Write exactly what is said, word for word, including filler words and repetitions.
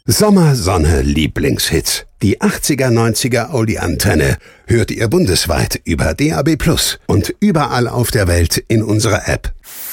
Sommer, Sonne, Lieblingshits. Die achtziger, neunziger Oldie-Antenne hört ihr bundesweit über D A B plus und überall auf der Welt in unserer App.